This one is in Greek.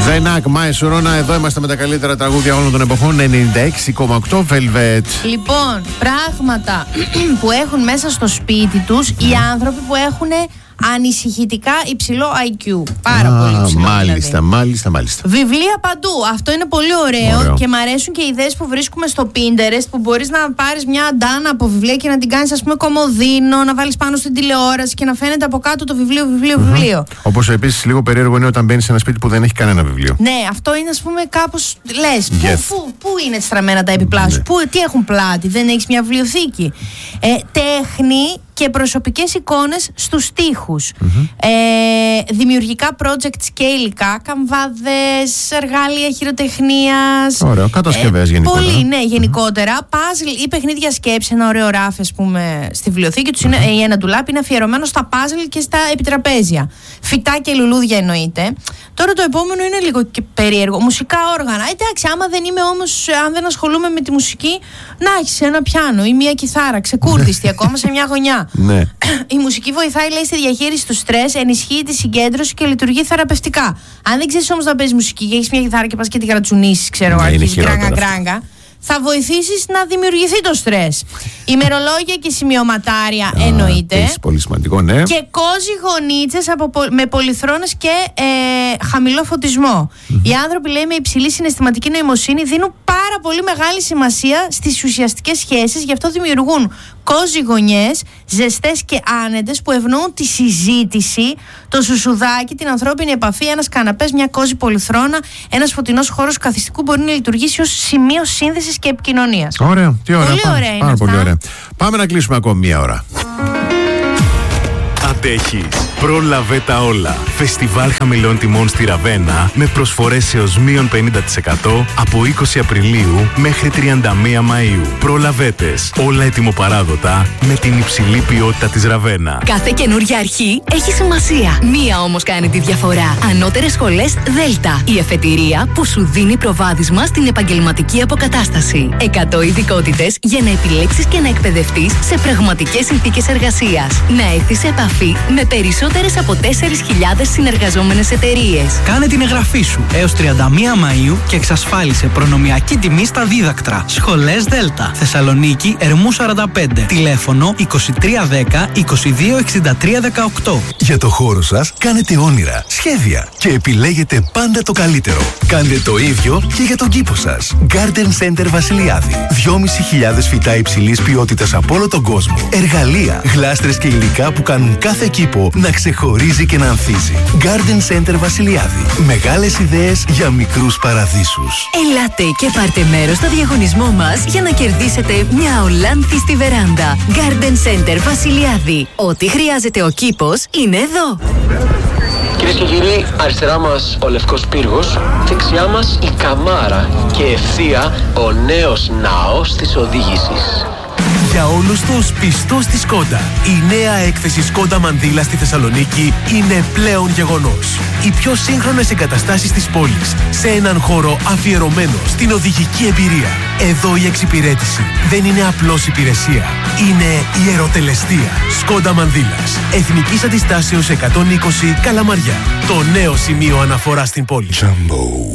Ζενάκ, Μάη Σουρώνα, εδώ είμαστε με τα καλύτερα τραγούδια όλων των εποχών. 96,8 Velvet. Λοιπόν, πράγματα που έχουν μέσα στο σπίτι τους οι άνθρωποι που έχουν ανησυχητικά υψηλό IQ. Πάρα πολύ υψηλό. Μάλιστα. Βιβλία παντού. Αυτό είναι πολύ ωραίο. Και μ' αρέσουν και οι ιδέες που βρίσκουμε στο Pinterest, που μπορείς να πάρεις μια αντάνα από βιβλία και να την κάνεις, ας πούμε, κομμωδίνο, να βάλεις πάνω στην τηλεόραση και να φαίνεται από κάτω το βιβλίο. Όπως επίσης λίγο περίεργο είναι όταν μπαίνεις σε ένα σπίτι που δεν έχει κανένα βιβλίο. Ναι, αυτό είναι, ας πούμε, κάπως λες. Πού είναι στραμμένα τα επιπλάσου, τι έχουν πλάτη, δεν έχεις μια βιβλιοθήκη. Τέχνη και προσωπικές εικόνες στους τοίχους. Δημιουργικά projects και υλικά, καμβάδες, εργάλεια χειροτεχνίας. Ωραίο, κατασκευές γενικότερα. Πολύ, ναι, γενικότερα. Παζλ ή παιχνίδια σκέψη, ένα ωραίο ράφι, ας πούμε, στη βιβλιοθήκη τους. Ή ένα ντουλάπι είναι αφιερωμένο στα παζλ και στα επιτραπέζια. Φυτά και λουλούδια εννοείται. Τώρα το επόμενο είναι λίγο και περίεργο. Μουσικά όργανα. Εντάξει, άμα δεν είμαι όμως, αν δεν ασχολούμαι με τη μουσική, να έχεις ένα πιάνο ή μια κιθάρα, ξεκούρδιστη ακόμα σε μια γωνιά. Ναι. Η μουσική βοηθάει, λέει, στη διαχείριση του στρες, ενισχύει τη συγκέντρωση και λειτουργεί θεραπευτικά. Αν δεν ξέρεις όμως να παίζεις μουσική και έχεις μια κιθάρα και πας και τη γρατσουνίσεις, ξέρω, αρχίζει κράγκα, θα βοηθήσεις να δημιουργηθεί το στρες. Ημερολόγια και σημειωματάρια εννοείται. Πολύ σημαντικό, ναι. Και κόζι γονίτσες με πολυθρόνες και χαμηλό φωτισμό. Οι άνθρωποι, λέει, με υψηλή συναισθηματική νοημοσύνη δίνουν πάρα πολύ μεγάλη σημασία στις ουσιαστικές σχέσεις, γι' αυτό δημιουργούν κόζι γωνιές, ζεστές και άνετες, που ευνοούν τη συζήτηση, το σουσουδάκι, την ανθρώπινη επαφή. Ένας καναπές, μια κόζι πολυθρόνα, ένας φωτεινός χώρος καθιστικού μπορεί να λειτουργήσει ως σημείο σύνδεσης και επικοινωνίας. Ωραία, τι ωραία. Πολύ ωραία είναι πάρα αυτά. Πολύ ωραία. Πάμε να κλείσουμε ακόμη μία ώρα. Αντέχεις. Πρόλαβε τα όλα. Φεστιβάλ χαμηλών τιμών στη Ραβένα με προσφορές έως μείον 50% από 20 Απριλίου μέχρι 31 Μαΐου. Προλαβέτες. Όλα ετοιμοπαράδοτα με την υψηλή ποιότητα της Ραβένα. Κάθε καινούργια αρχή έχει σημασία. Μία όμως κάνει τη διαφορά. Ανώτερες σχολές Δέλτα. Η εφετηρία που σου δίνει προβάδισμα στην επαγγελματική αποκατάσταση. 100 ειδικότητες για να επιλέξεις και να εκπαιδευτείς σε πραγματικές συνθήκες εργασίας. Να έρθεις σε επαφή με περισσότερες από 4.000 συνεργαζόμενες εταιρείες. Κάνε την εγγραφή σου έως 31 Μαΐου και εξασφάλισε προνομιακή τιμή στα δίδακτρα. Σχολές Δέλτα. Θεσσαλονίκη, Ερμού 45. Τηλέφωνο 2310 226318. Για το χώρο σας κάνετε όνειρα, σχέδια και επιλέγετε πάντα το καλύτερο. Κάντε το ίδιο και για τον κήπο σας. Garden Center Βασιλιάδη. 2.500 φυτά υψηλής ποιότητας από όλο τον κόσμο. Εργαλεία, γλάστρες και υλικά που κάνουν κάθε κήπο να ξεχωρίζει και να ανθίζει. Garden Center Βασιλιάδη. Μεγάλες ιδέες για μικρούς παραδείσους. Ελάτε και πάρτε μέρος στο διαγωνισμό μας για να κερδίσετε μια ολάνθη στη βεράντα. Garden Center Βασιλιάδη. Ό,τι χρειάζεται ο κήπος είναι εδώ. Κυρίες και κύριοι, αριστερά μας ο Λευκός Πύργος, δεξιά μας η Καμάρα και ευθεία ο νέος ναός της οδήγησης. Για όλους τους πιστούς στη Σκόντα, η νέα έκθεση Σκόντα Μανδύλα στη Θεσσαλονίκη είναι πλέον γεγονός. Οι πιο σύγχρονες εγκαταστάσεις της πόλης, σε έναν χώρο αφιερωμένο στην οδηγική εμπειρία. Εδώ η εξυπηρέτηση δεν είναι απλώς υπηρεσία, είναι ιεροτελεστία. Σκόντα Μανδύλας, Εθνικής Αντιστάσεως 120 Καλαμαριά. Το νέο σημείο αναφορά στην πόλη.